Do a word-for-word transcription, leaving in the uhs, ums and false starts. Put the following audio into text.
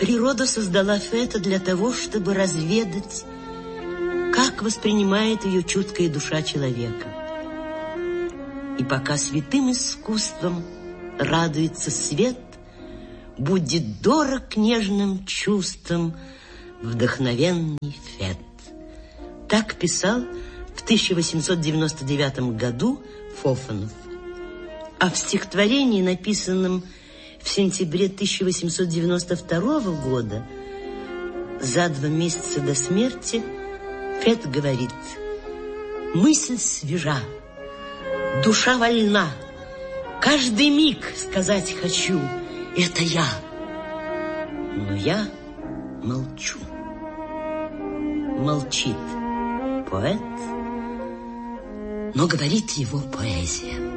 Природа создала Фета для того, чтобы разведать, как воспринимает ее чуткая душа человека. И пока святым искусством радуется свет, будет дорог нежным чувствам вдохновенный Фет. Так писал в тысяча восемьсот девяносто девятом году Фофанов. А в стихотворении, написанном в сентябре тысяча восемьсот девяносто второго года, за два месяца до смерти, Фет говорит: мысль свежа, душа вольна, каждый миг сказать хочу: это я. Но я молчу. Молчит поэт, но говорит его поэзия.